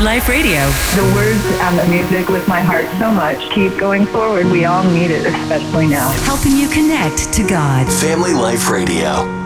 Life Radio. The words and the music lift my heart so much. Keep going forward. We all need it, especially now. Helping you connect to God. Family Life Radio.